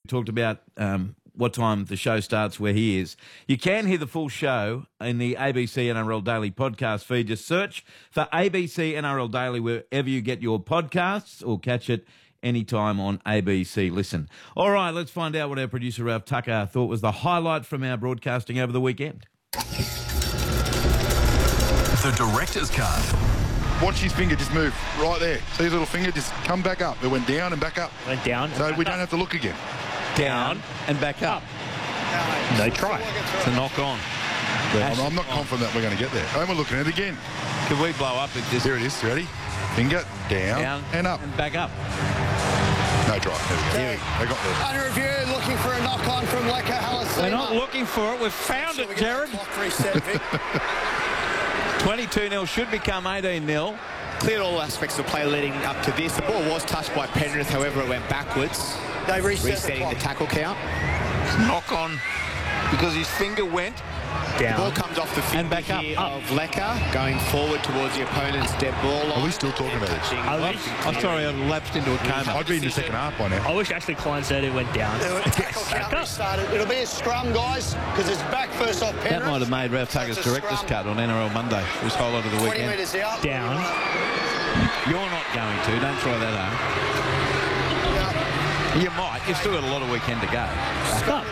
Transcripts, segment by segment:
talked about what time the show starts where he is. You can hear the full show in the ABC NRL Daily podcast feed. Just search for ABC NRL Daily wherever you get your podcasts, or catch it anytime on ABC Listen. All right, let's find out what our producer Ralph Tucker thought was the highlight from our broadcasting over the weekend. The director's cut. Watch his finger just move right there. See his little finger just come back up. It went down and back up. Went down. So we don't have to look again. Down and back up. No try. It's a knock on. I'm not confident that we're going to get there. And we're looking at it again. Could we blow up at this? Here it is. Ready? Finger down and up. And back up. No try. There we go. They got there. Under review, looking for a knock-on from Leka Halasima. We're not looking for it. We've found it, Jared. 22-0 should become 18-0. Cleared all aspects of play leading up to this. The ball was touched by Penrith, however, it went backwards. They resetting the tackle count. Knock on because his finger went down. The ball comes off the finger and back up of Leka, going forward towards the opponent's dead ball line. Are we still talking about it? I'm sorry, I lapsed into a coma. I'd be in the second half by now. I wish Ashley Klein said it went down. Tackle count restarted. It'll be a scrum, guys, because it's back first off Penrith. That might have made Ralph Tucker's director's cut on NRL Monday. It was highlight of the 20 weekend. metres out. Down. You're not going to. Don't try that hard. You might. You've still got a lot of weekend to go. Back up.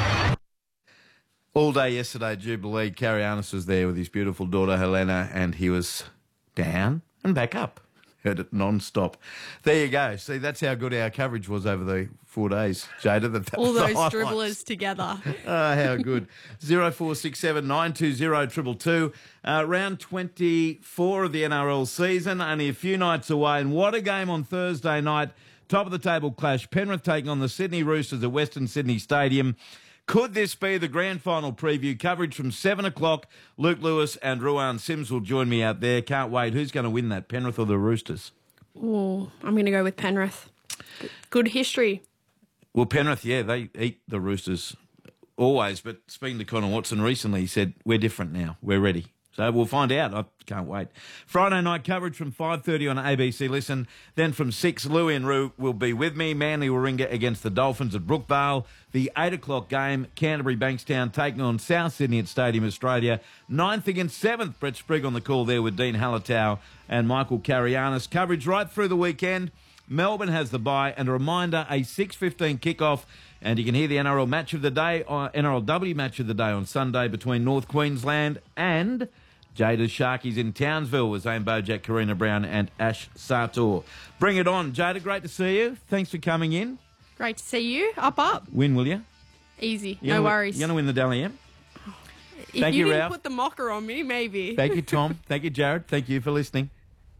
All day yesterday, Jubilee, Karianis was there with his beautiful daughter, Helena, and he was down and back up. Heard it non-stop. There you go. See, that's how good our coverage was over the 4 days, Jada. That all was the those highlights. dribblers together. Oh, how good. 0467 920 222. Round 24 of the NRL season, only a few nights away. And what a game on Thursday night. Top of the table clash. Penrith taking on the Sydney Roosters at Western Sydney Stadium. Could this be the grand final preview? Coverage from 7 o'clock. Luke Lewis and Ruan Sims will join me out there. Can't wait. Who's going to win that, Penrith or the Roosters? Oh, I'm going to go with Penrith. Good history. Well, Penrith, yeah, they eat the Roosters always. But speaking to Connor Watson recently, he said, we're different now. We're ready. So we'll find out. I can't wait. Friday night coverage from 5:30 on ABC Listen. Then from 6, Louie and Roo will be with me. Manly will ring against the Dolphins at Brookvale. The 8 o'clock game, Canterbury Bankstown taking on South Sydney at Stadium Australia. 9th against 7th. Brett Sprigg on the call there with Dean Hallertau and Michael Karianis. Coverage right through the weekend. Melbourne has the bye, and a reminder, a 6:15 kickoff. And you can hear the NRL match of the day, NRLW match of the day on Sunday between North Queensland and Jada's Sharkies in Townsville with Zane Bojack, Karina Brown and Ash Sartor. Bring it on. Jada, great to see you. Thanks for coming in. Great to see you. Up. Win, will you? Easy. No worries. You're going to win the Dally M? If Thank you you, didn't Ralph. put the mocker on me, maybe. Thank you, Tom. Thank you, Jared. Thank you for listening.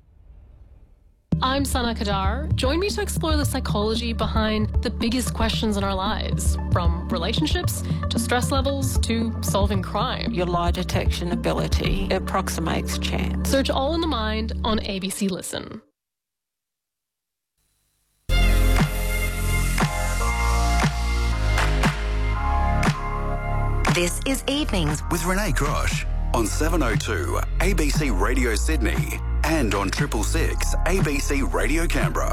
I'm Sana Kadar. Join me to explore the psychology behind the biggest questions in our lives, from relationships to stress levels to solving crime. Your lie detection ability approximates chance. Search All in the Mind on ABC Listen. This is Evenings With Renee Grosh on 702 ABC Radio Sydney and on 666 ABC Radio Canberra.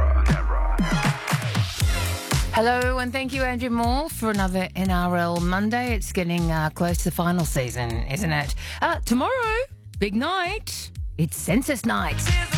Hello, and thank you, Andrew Moore, for another NRL Monday. It's getting close to the final season, isn't it? Tomorrow, big night. It's Census Night.